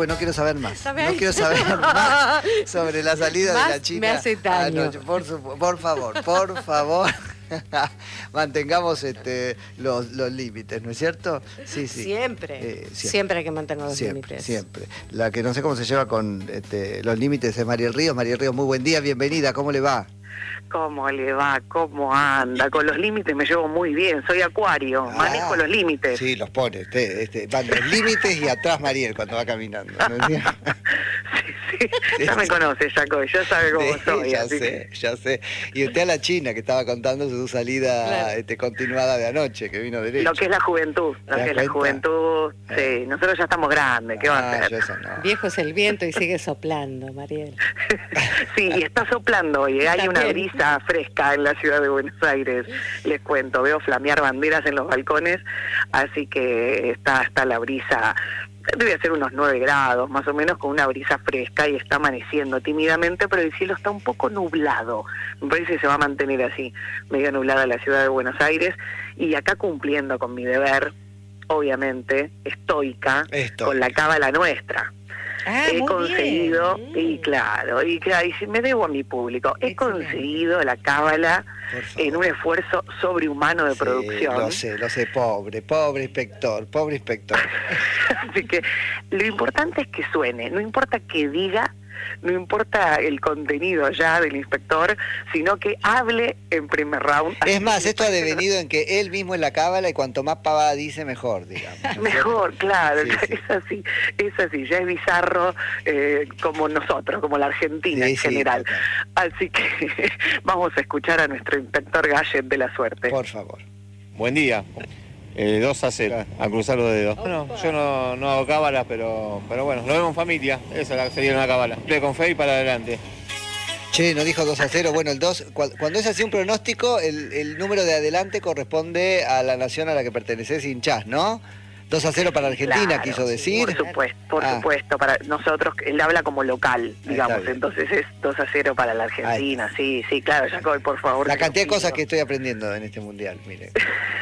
pues no quiero saber más. ¿Sabe? No quiero saber más sobre la salida Más de la China. me hace daño. Anoche. Por favor. Mantengamos los límites, ¿no es cierto? Sí. Siempre hay que mantener los límites. Siempre. La que no sé cómo se lleva con los límites es Mariel Ríos. Mariel Ríos, muy buen día, bienvenida, ¿cómo le va? ¿Cómo le va? ¿Cómo anda? Con los límites me llevo muy bien, soy acuario, manejo los límites. Sí, los pone, van los límites y atrás Mariel cuando va caminando, ¿no? Sí. Ya me conoce, Jaco, ya sabe cómo soy. Ya sé. Y usted a la China, que estaba contando su salida continuada de anoche, que vino derecho. Lo que es la juventud, sí, nosotros ya estamos grandes, ¿qué va a hacer? No. Viejo es el viento y sigue soplando, Mariel. Sí, y está soplando hoy, hay una brisa fresca en la ciudad de Buenos Aires, les cuento, veo flamear banderas en los balcones, así que está la brisa. Debe ser unos 9 grados, más o menos, con una brisa fresca y está amaneciendo tímidamente, pero el cielo está un poco nublado. Me parece que se va a mantener así, medio nublada la ciudad de Buenos Aires. Y acá cumpliendo con mi deber, obviamente, estoica, con la cábala nuestra. He conseguido, y si me debo a mi público, he conseguido la cábala en un esfuerzo sobrehumano de producción. Lo sé, pobre inspector. Así que lo importante es que suene, no importa que diga, no importa el contenido ya del inspector, sino que hable en primer round. Es más, esto ha devenido en que él mismo es la cábala y cuanto más pavada dice, mejor, digamos. ¿No? Mejor, claro, Sí. es así, ya es bizarro como nosotros, como la Argentina en general. Total. Así que vamos a escuchar a nuestro inspector Gallet de la suerte. Por favor. Buen día. 2-0, a cruzar los dedos. Bueno, yo no hago cábalas, pero bueno, lo vemos en familia, esa sería una cábala. Con fe y para adelante. Che, nos dijo 2-0, bueno, el 2, cuando es así un pronóstico, el número de adelante corresponde a la nación a la que perteneces, hinchás, ¿no? 2-0 para Argentina, claro, quiso decir. Por supuesto, para nosotros, él habla como local, digamos, entonces es 2-0 para la Argentina, sí, claro, Jacob, por favor. La cantidad de cosas que estoy aprendiendo en este mundial, mire.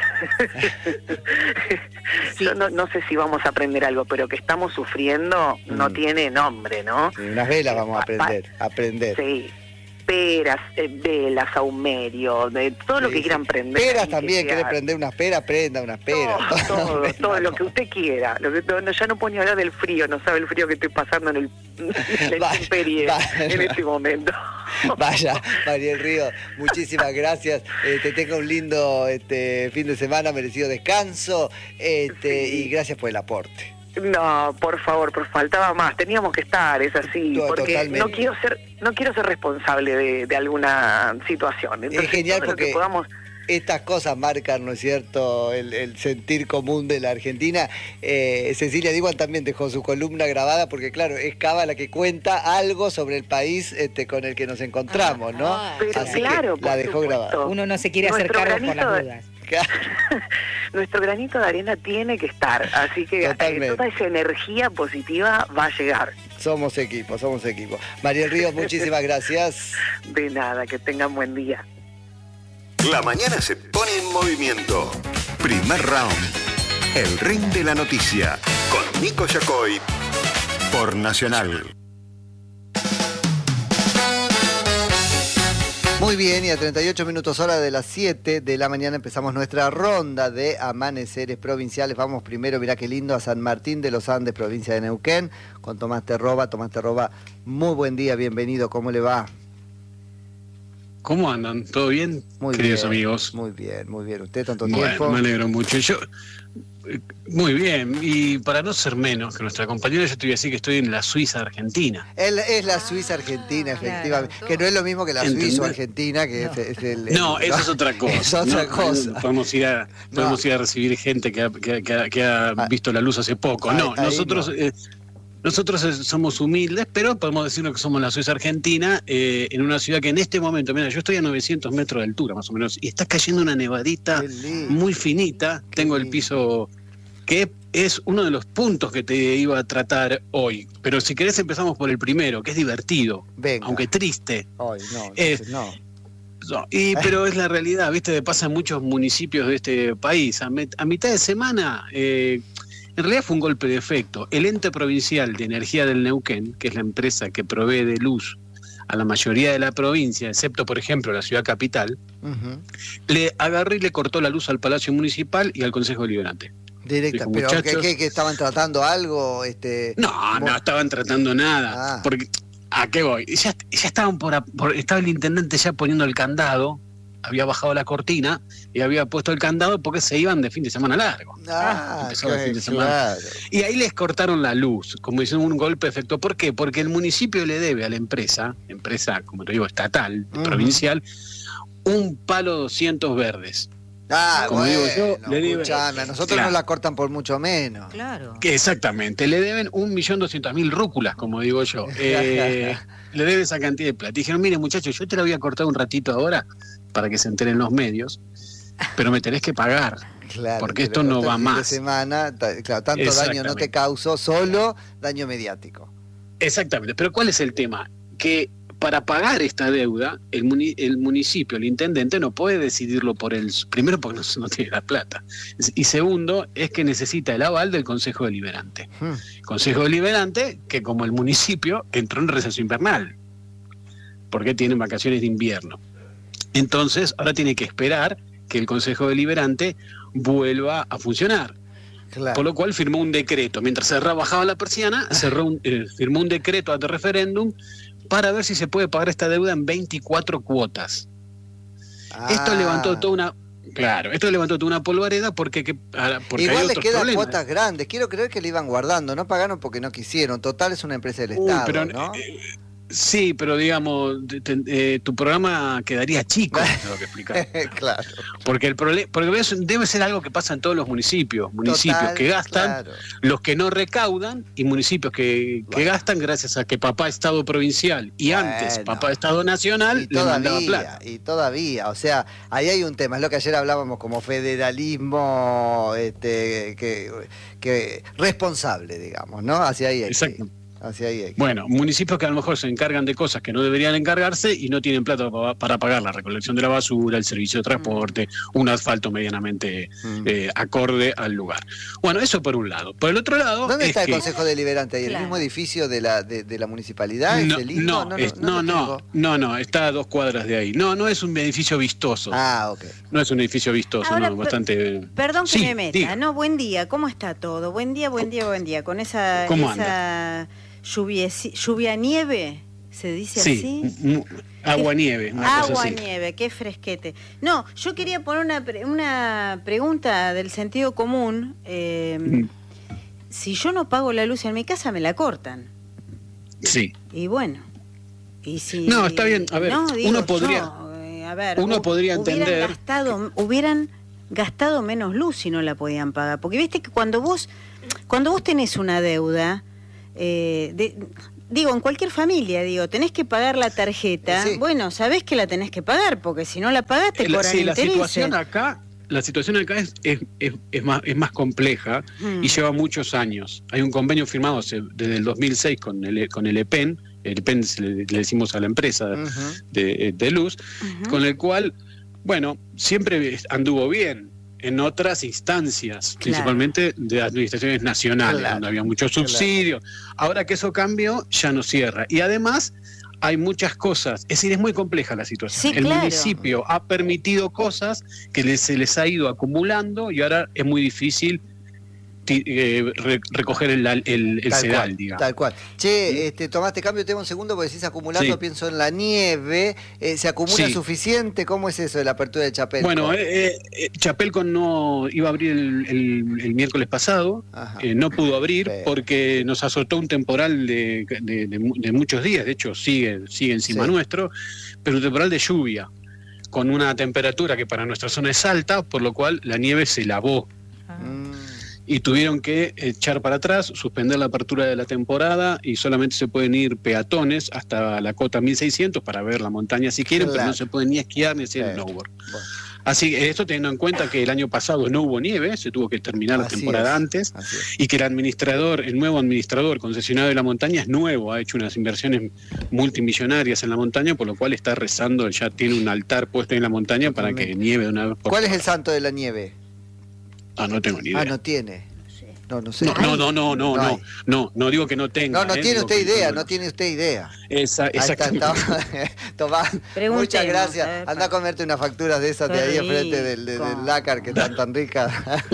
Yo no sé si vamos a aprender algo, pero que estamos sufriendo no tiene nombre, ¿no? Sí, unas velas vamos a aprender. Sí. Peras, velas, saumerio, de todo lo que quieran prender. Peras también, quiere prender unas peras, prenda unas peras. Todo lo que usted quiera. Ya no puedo ni hablar del frío, no sabe el frío que estoy pasando en el intemperie en este momento. Vaya, Mariel Ríos, muchísimas gracias. Te tenga un lindo fin de semana, merecido descanso, y gracias por el aporte. No, por favor, faltaba más, teníamos que estar, es así, porque totalmente. no quiero ser responsable de alguna situación. Entonces, es genial porque podamos... estas cosas marcan, ¿no es cierto?, el sentir común de la Argentina. Cecilia Diwan también dejó su columna grabada porque, claro, es cábala que cuenta algo sobre el país con el que nos encontramos, ¿no? Pero así claro, que la dejó grabada. Uno no se quiere hacer cargo por las dudas. Nuestro granito de arena tiene que estar, así que toda esa energía positiva va a llegar. Somos equipo. Mariel Ríos, muchísimas gracias. De nada, que tengan buen día. La mañana se pone en movimiento. Primer round. El ring de la noticia. Con Nico Yacoy. Por Nacional. Muy bien, y a 38 minutos hora de las 7 de la mañana empezamos nuestra ronda de amaneceres provinciales. Vamos primero, mirá qué lindo, a San Martín de los Andes, provincia de Neuquén, con Tomás Terroba. Tomás Terroba, muy buen día, bienvenido, ¿cómo le va? ¿Cómo andan? ¿Todo bien, muy queridos bien, amigos? Muy bien. ¿Usted tanto bueno, tiempo? Me alegro mucho. Muy bien, y para no ser menos que nuestra compañera, yo te voy a decir que estoy en la Suiza Argentina. Es la Suiza Argentina, efectivamente, que no es lo mismo que la Suiza Argentina, que es el... No, eso es otra cosa. Es otra cosa. Podemos ir a recibir gente que ha visto la luz hace poco. Nosotros somos humildes, pero podemos decirlo que somos la Suiza Argentina, en una ciudad que en este momento, mira, yo estoy a 900 metros de altura más o menos, y está cayendo una nevadita muy finita. Tengo el piso, que es uno de los puntos que te iba a tratar hoy. Pero si querés empezamos por el primero, que es divertido, aunque triste. Pero es la realidad, ¿viste? Pasa en muchos municipios de este país. A mitad de semana... en En realidad fue un golpe de efecto. El ente provincial de energía del Neuquén, que es la empresa que provee de luz a la mayoría de la provincia, excepto, por ejemplo, la ciudad capital, le agarró y le cortó la luz al Palacio Municipal y al Consejo Deliberante. Directa, dijo, pero ¿que estaban tratando algo? No estaban tratando nada. Porque, ¿a qué voy? Ya estaban estaba el intendente ya poniendo el candado, había bajado la cortina y había puesto el candado porque se iban de fin de semana largo. Empezaba el fin de semana. Claro. Y ahí les cortaron la luz, como dicen, un golpe de efecto. ¿Por qué? Porque el municipio le debe a la empresa, como te digo, estatal, provincial, un palo 200 verdes. Como digo yo, le deben, a nosotros nos la cortan por mucho menos. Claro. Exactamente, le deben 1.200.000 rúculas, como digo yo. Le debe esa cantidad de plata. Dijeron, mire muchachos, yo te la voy a cortar un ratito ahora para que se enteren los medios, pero me tenés que pagar, porque esto no va más. Semana, tanto daño no te causó, solo daño mediático. Exactamente, pero ¿cuál es el tema? Que para pagar esta deuda, el municipio, el intendente, no puede decidirlo por él. Primero, porque no tiene la plata. Y segundo, es que necesita el aval del Consejo Deliberante. Consejo Deliberante, que como el municipio, entró en receso invernal, porque tienen vacaciones de invierno. Entonces, ahora tiene que esperar que el Consejo Deliberante vuelva a funcionar. Claro. Por lo cual firmó un decreto. Mientras se bajaba la persiana, firmó un decreto de referéndum para ver si se puede pagar esta deuda en 24 cuotas. Esto levantó toda una polvareda porque igual les quedan cuotas grandes. Quiero creer que le iban guardando, no pagaron porque no quisieron. Total, es una empresa del Estado, pero, ¿no? Sí, pero digamos, tu programa quedaría chico, tengo que explicar. Claro. Porque el problema, debe ser algo que pasa en todos los municipios que gastan, los que no recaudan, y municipios que gastan gracias a que papá Estado provincial y antes papá Estado nacional le mandaba plata. Y todavía, o sea, ahí hay un tema, es lo que ayer hablábamos como federalismo que responsable, digamos, ¿no? Hacia ahí hay Exacto. Hacia ahí. Bueno, municipios que a lo mejor se encargan de cosas que no deberían encargarse y no tienen plata para pagar la recolección de la basura, el servicio de transporte, un asfalto medianamente acorde al lugar. Bueno, eso por un lado. Por el otro lado... ¿Dónde está el Consejo Deliberante? ¿Ahí? ¿El mismo edificio de la municipalidad? No, está a 2 cuadras de ahí. No es un edificio vistoso. Ok. No es un edificio vistoso, ahora, bastante... Perdón que me meta, diga. No, buen día, ¿cómo está todo? Buen día. Con esa... ¿Cómo anda? Lluvia nieve, ¿se dice así? Agua nieve. Agua nieve, qué fresquete. No, yo quería poner una pregunta del sentido común. Si yo no pago la luz en mi casa, me la cortan. Sí. Y bueno. Y si, no, está bien. A ver, uno podría entender. Hubieran gastado menos luz si no la podían pagar. Porque viste que cuando vos tenés una deuda. En cualquier familia, tenés que pagar la tarjeta, bueno, sabés que la tenés que pagar, porque si no la pagás te cobran intereses. La situación acá es más compleja y lleva muchos años. Hay un convenio firmado desde el 2006 con el EPEN, le decimos a la empresa de luz, con el cual, bueno, siempre anduvo bien. En otras instancias, principalmente de administraciones nacionales, donde había muchos subsidios. Ahora que eso cambió, ya no cierra. Y además hay muchas cosas, es decir, es muy compleja la situación. El municipio ha permitido cosas que se les ha ido acumulando y ahora es muy difícil recoger el sedal, digamos. Tal cual. Che, Tomás, te cambio tema un segundo porque decís acumulando, pienso en la nieve. ¿Se acumula suficiente? ¿Cómo es eso de la apertura de Chapelco? Bueno, Chapelco no iba a abrir el miércoles pasado, no pudo abrir porque nos azotó un temporal de muchos días, de hecho sigue encima nuestro, pero un temporal de lluvia, con una temperatura que para nuestra zona es alta, por lo cual la nieve se lavó. Y tuvieron que echar para atrás, suspender la apertura de la temporada y solamente se pueden ir peatones hasta la cota 1600 para ver la montaña si quieren, pero no se pueden ni esquiar ni hacer snowboard. Bueno. Así que esto teniendo en cuenta que el año pasado no hubo nieve, se tuvo que terminar la temporada antes, y que el nuevo administrador concesionario de la montaña es nuevo, ha hecho unas inversiones multimillonarias en la montaña, por lo cual está rezando, ya tiene un altar puesto en la montaña para que nieve de una vez por ¿Cuál es el santo de la nieve? No tengo ni idea. No tiene. No sé. No digo que no tenga. No tiene usted idea, no tiene usted idea. Exactamente. Tomás, muchas gracias. Anda a comerte unas facturas de esas de ahí enfrente del lácar que están tan ricas.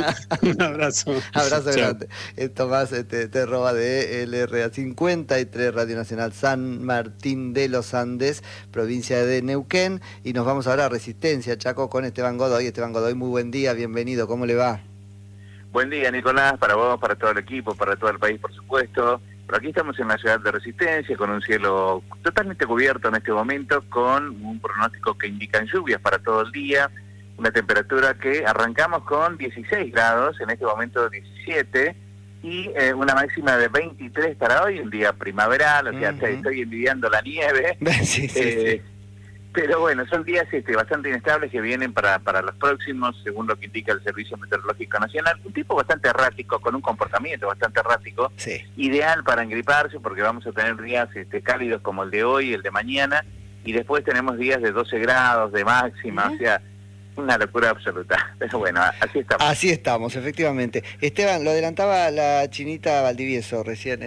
Un abrazo. Abrazo grande. Tomás te roba de LRA 53, Radio Nacional San Martín de los Andes, provincia de Neuquén. Y nos vamos ahora a Resistencia, Chaco, con Esteban Godoy. Esteban Godoy, muy buen día, bienvenido. ¿Cómo le va? Buen día, Nicolás, para vos, para todo el equipo, para todo el país, por supuesto. Pero aquí estamos en la ciudad de Resistencia, con un cielo totalmente cubierto en este momento, con un pronóstico que indica lluvias para todo el día, una temperatura que arrancamos con 16 grados, en este momento 17, y una máxima de 23 para hoy, un día primaveral, o sea, estoy envidiando la nieve. Sí. Pero bueno, son días bastante inestables que vienen para los próximos, según lo que indica el Servicio Meteorológico Nacional. Un tipo bastante errático, con un comportamiento bastante errático, ideal para engriparse, porque vamos a tener días cálidos como el de hoy, el de mañana, y después tenemos días de 12 grados de máxima, o sea, una locura absoluta. Pero bueno, así estamos. Así estamos, efectivamente. Esteban, lo adelantaba la chinita Valdivieso recién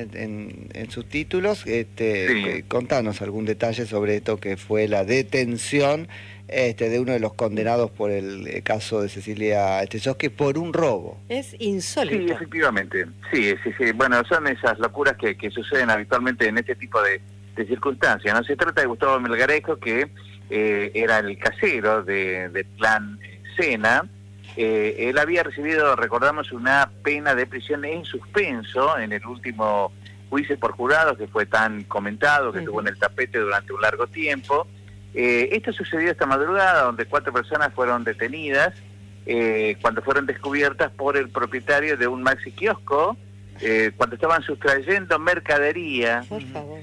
en sus títulos. Contanos algún detalle sobre esto que fue la detención de uno de los condenados por el caso de Cecilia Stechowski por un robo. Es insólito. Sí, efectivamente. Sí. Bueno, son esas locuras que suceden habitualmente en este tipo de circunstancias, ¿no? Se trata de Gustavo Melgarejo, que era el casero del clan Sena. Él había recibido, recordamos, una pena de prisión en suspenso en el último juicio por jurados, que fue tan comentado, que estuvo en el tapete durante un largo tiempo. Esto sucedió esta madrugada, donde 4 personas fueron detenidas cuando fueron descubiertas por el propietario de un maxi kiosco, cuando estaban sustrayendo mercadería. Por favor.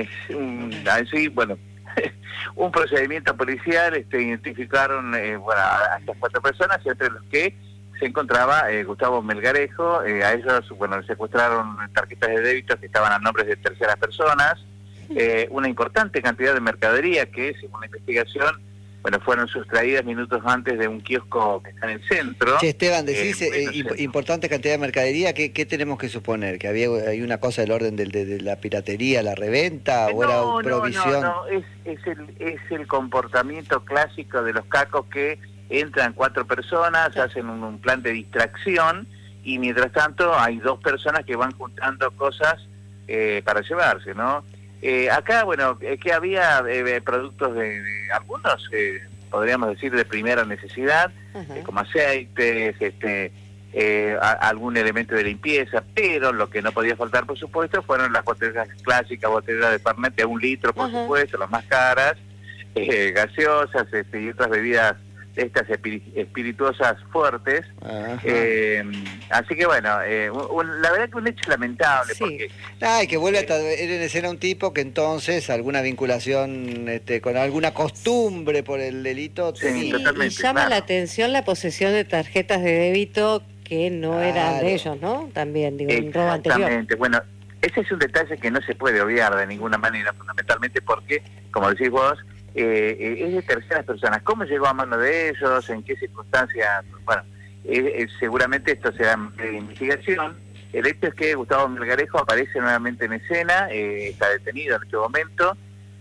Así, bueno, un procedimiento policial, identificaron a estas 4 personas, entre los que se encontraba Gustavo Melgarejo. A ellos, bueno, secuestraron tarjetas de débito que estaban a nombres de terceras personas, una importante cantidad de mercadería que, según la investigación, bueno, fueron sustraídas minutos antes de un kiosco que está en el centro. Che, Esteban, decís importante cantidad de mercadería, ¿qué tenemos que suponer? ¿Que hay una cosa del orden de la piratería, la reventa, o era provisión? No, es el comportamiento clásico de los cacos, que entran 4 personas, hacen un plan de distracción, y mientras tanto hay 2 personas que van juntando cosas para llevarse, ¿no? Acá, bueno, que había productos de algunos, podríamos decir, de primera necesidad, como aceites, algún elemento de limpieza, pero lo que no podía faltar, por supuesto, fueron las botellas clásicas, botellas de Fernet de 1 litro, por supuesto, las más caras, gaseosas, y otras bebidas estas espirituosas fuertes. Así que bueno, la verdad que un hecho lamentable, porque que vuelve a ver en escena un tipo que entonces alguna vinculación con alguna costumbre por el delito tenía. Y llama la atención la posesión de tarjetas de débito que no eran de ellos, ¿no? También, digo, un robo anterior. Exactamente, bueno, ese es un detalle que no se puede obviar de ninguna manera, fundamentalmente porque, como decís vos, es de terceras personas. ¿Cómo llegó a mano de ellos? ¿En qué circunstancias? Bueno, seguramente esto será de investigación. El hecho es que Gustavo Melgarejo aparece nuevamente en escena, está detenido en este momento.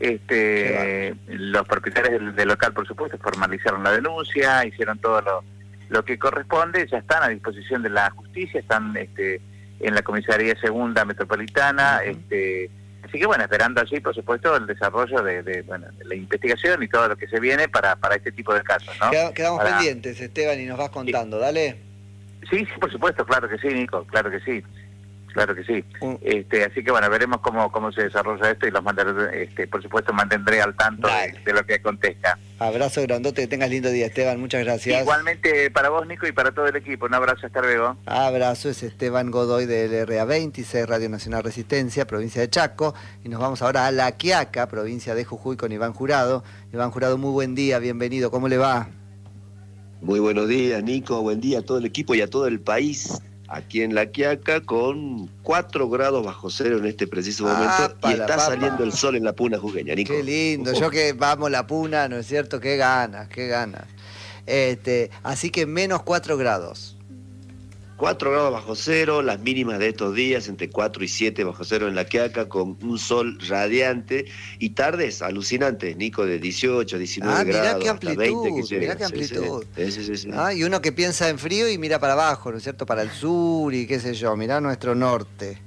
Los propietarios del local, por supuesto, formalizaron la denuncia, hicieron todo lo que corresponde, ya están a disposición de la justicia, están en la Comisaría Segunda Metropolitana. Así que bueno, esperando allí, por supuesto, el desarrollo de la investigación y todo lo que se viene para este tipo de casos, ¿no? Quedamos pendientes, Esteban, y nos vas contando, dale. Sí, por supuesto, claro que sí, Nico, claro que sí. Así que bueno, veremos cómo se desarrolla esto, y los mandaré, por supuesto, mantendré al tanto de lo que acontezca. Abrazo grandote, que tengas lindo día, Esteban, muchas gracias. Igualmente para vos, Nico, y para todo el equipo, un abrazo, hasta luego. Abrazo, es Esteban Godoy de LRA 26, Radio Nacional Resistencia, provincia de Chaco, y nos vamos ahora a La Quiaca, provincia de Jujuy, con Iván Jurado. Iván Jurado, muy buen día, bienvenido, ¿cómo le va? Muy buenos días, Nico, buen día a todo el equipo y a todo el país. Aquí en La Quiaca, con 4 grados bajo cero en este preciso momento, y está saliendo el sol en la Puna jujeña, Nico. Qué lindo, yo que vamos la Puna, ¿no es cierto? Qué ganas. Así que menos 4 grados. 4 grados bajo cero, las mínimas de estos días entre 4 y 7 bajo cero en La Quiaca, con un sol radiante y tardes alucinantes, Nico, de 18, 19 grados, qué amplitud, hasta 20 que llegan. Mirá qué amplitud. Sí. Y uno que piensa en frío y mira para abajo, ¿no es cierto? Para el sur y qué sé yo, mirá nuestro norte.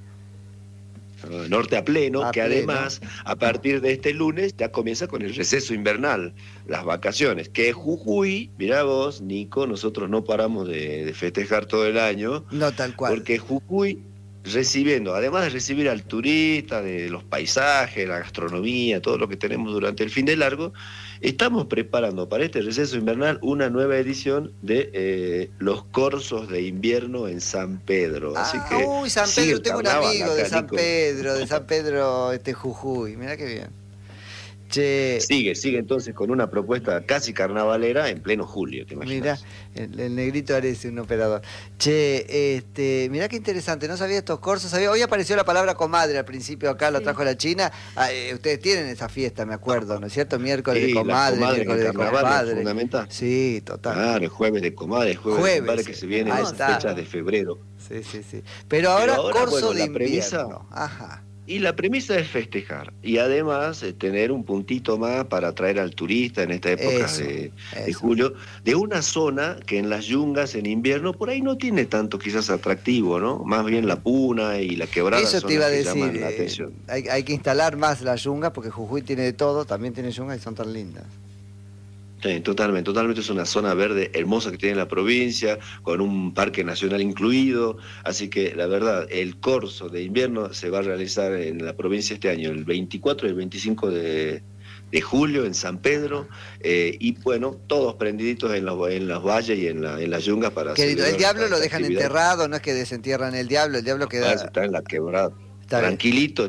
Norte a pleno, además, a partir de este lunes, ya comienza con el receso invernal, las vacaciones, que Jujuy, mirá vos, Nico, nosotros no paramos de festejar todo el año. No, tal cual. Porque Jujuy, recibiendo, además de recibir al turista, de los paisajes, la gastronomía, todo lo que tenemos durante el fin de largo, estamos preparando para este receso invernal una nueva edición de los corsos de invierno en San Pedro. Así que San Pedro, sí, tengo un amigo de San Nico. Pedro, Jujuy, mirá qué bien. Che, sigue entonces con una propuesta casi carnavalera en pleno julio, ¿te imaginas? Mirá, el negrito Arece, un operador. Che, mirá qué interesante, no sabía estos cursos, hoy apareció la palabra comadre al principio acá, lo trajo la China. Ustedes tienen esa fiesta, me acuerdo, ¿no es cierto? Miércoles de comadre, miércoles de compadre. Fundamental. Sí, total. Claro, el jueves de comadre, jueves de compadre, que se vienen las fechas de febrero. Sí. Pero ahora corso de premisa, invierno. Ajá. Y la premisa es festejar y además tener un puntito más para atraer al turista en esta época de julio, de una zona que en las yungas en invierno por ahí no tiene tanto quizás atractivo, ¿no? Más bien la Puna y la Quebrada. Eso son te iba a las que decir, llaman la atención. Hay que instalar más las yungas porque Jujuy tiene de todo, también tiene yungas y son tan lindas. Sí, totalmente es una zona verde hermosa que tiene la provincia, con un parque nacional incluido, así que la verdad, el corso de invierno se va a realizar en la provincia este año, el 24 y el 25 de julio en San Pedro, y bueno, todos prendiditos en los valles y en las yungas para Querido, el diablo lo dejan enterrado, no es que desentierran el diablo queda... Está en la Quebrada, tranquilito,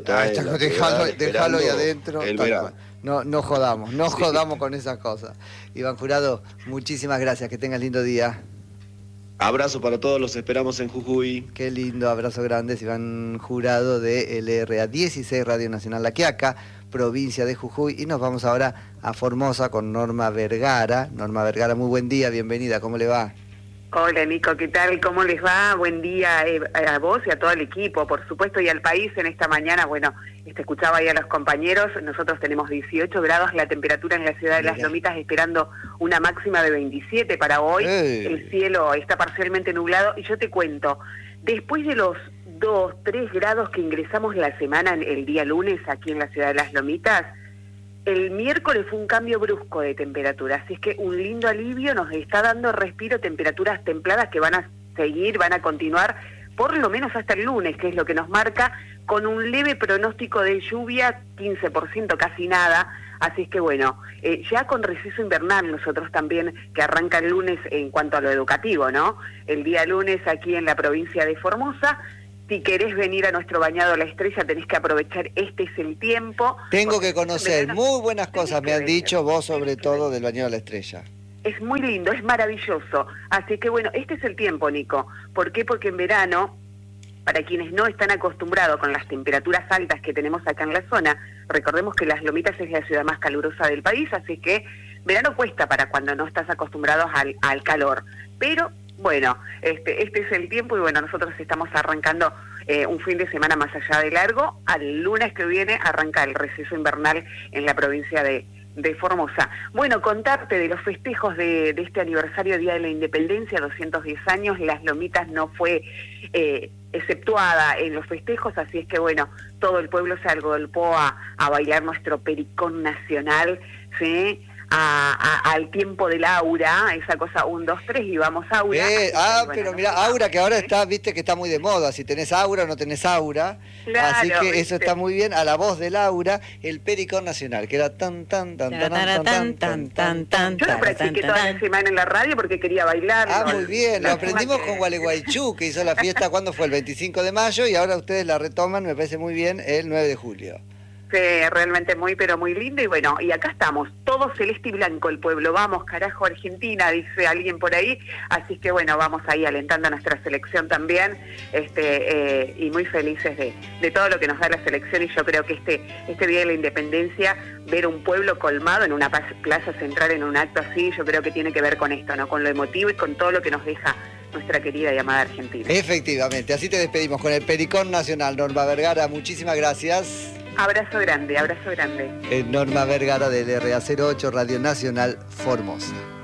déjalo ahí adentro. El verano. No jodamos con esas cosas. Iván Jurado, muchísimas gracias, que tengas lindo día. Abrazo para todos, los esperamos en Jujuy. Qué lindo, abrazo grande, Iván Jurado de LRA 16 Radio Nacional La Quiaca, provincia de Jujuy, y nos vamos ahora a Formosa con Norma Vergara. Norma Vergara, muy buen día, bienvenida, ¿cómo le va? Hola Nico, ¿qué tal? ¿Cómo les va? Buen día a vos y a todo el equipo, por supuesto, y al país en esta mañana. Bueno, escuchaba ahí a los compañeros, nosotros tenemos 18 grados, la temperatura en la ciudad de Las Lomitas esperando una máxima de 27 para hoy. El cielo está parcialmente nublado y yo te cuento, después de los 2-3 grados que ingresamos la semana, el día lunes aquí en la ciudad de Las Lomitas, el miércoles fue un cambio brusco de temperatura, así es que un lindo alivio nos está dando respiro, temperaturas templadas que van a seguir, van a continuar por lo menos hasta el lunes, que es lo que nos marca, con un leve pronóstico de lluvia, 15%, casi nada, así es que bueno, ya con receso invernal nosotros también, que arranca el lunes en cuanto a lo educativo, ¿no? El día lunes aquí en la provincia de Formosa. Si querés venir a nuestro bañado La Estrella, tenés que aprovechar, este es el tiempo. Tengo que conocer, muy buenas cosas me han dicho, vos sobre todo del bañado La Estrella. Es muy lindo, es maravilloso. Así que bueno, este es el tiempo, Nico. ¿Por qué? Porque en verano, para quienes no están acostumbrados con las temperaturas altas que tenemos acá en la zona, recordemos que Las Lomitas es la ciudad más calurosa del país, así que verano cuesta para cuando no estás acostumbrados al calor. Pero bueno, este es el tiempo y bueno, nosotros estamos arrancando un fin de semana más allá de largo. Al lunes que viene arranca el receso invernal en la provincia de Formosa. Bueno, contarte de los festejos de este aniversario Día de la Independencia, 210 años, Las Lomitas no fue exceptuada en los festejos, así es que bueno, todo el pueblo se agolpó a bailar nuestro pericón nacional, ¿sí? Al tiempo del aura, esa cosa 1, 2, 3 y vamos aura. Pero mira, aura que ahora está, viste que está muy de moda, si tenés aura o no tenés aura, claro, así que eso está muy bien, a la voz del aura, el pericón nacional, que era tan. Yo lo practiqué toda la semana en la radio porque quería bailar. Muy bien, lo aprendimos con Gualeguaychú, que hizo la fiesta, ¿cuándo fue? El 25 de mayo, y ahora ustedes la retoman, me parece muy bien, el 9 de julio. Realmente muy, pero muy lindo, y bueno, y acá estamos, todo celeste y blanco el pueblo, vamos carajo Argentina, dice alguien por ahí, así que bueno, vamos ahí alentando a nuestra selección también, y muy felices de todo lo que nos da la selección, y yo creo que este Día de la Independencia, ver un pueblo colmado en una plaza central en un acto así, yo creo que tiene que ver con esto, ¿no? Con lo emotivo y con todo lo que nos deja nuestra querida y amada Argentina. Efectivamente, así te despedimos con el Pericón Nacional. Norma Vergara, muchísimas gracias. Abrazo grande, abrazo grande. Norma Vergara del RA08, Radio Nacional Formosa.